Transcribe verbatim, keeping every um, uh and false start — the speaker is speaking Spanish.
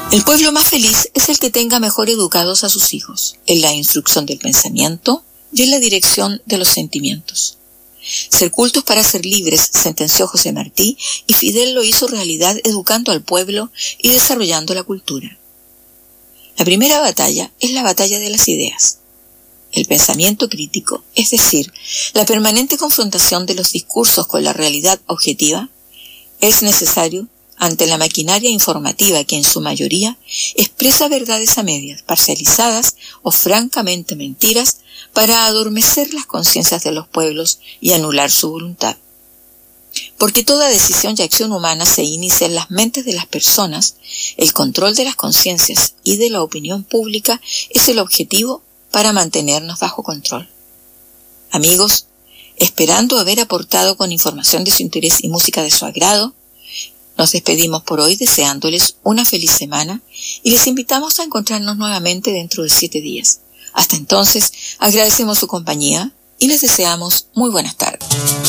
El pueblo más feliz es el que tenga mejor educados a sus hijos, en la instrucción del pensamiento y en la dirección de los sentimientos. Ser cultos para ser libres, sentenció José Martí, y Fidel lo hizo realidad educando al pueblo y desarrollando la cultura. La primera batalla es la batalla de las ideas. El pensamiento crítico, es decir, la permanente confrontación de los discursos con la realidad objetiva, es necesario ante la maquinaria informativa que en su mayoría expresa verdades a medias, parcializadas o francamente mentiras para adormecer las conciencias de los pueblos y anular su voluntad. Porque toda decisión y acción humana se inicia en las mentes de las personas, el control de las conciencias y de la opinión pública es el objetivo para mantenernos bajo control. Amigos, esperando haber aportado con información de su interés y música de su agrado, nos despedimos por hoy deseándoles una feliz semana y les invitamos a encontrarnos nuevamente dentro de siete días. Hasta entonces, agradecemos su compañía y les deseamos muy buenas tardes.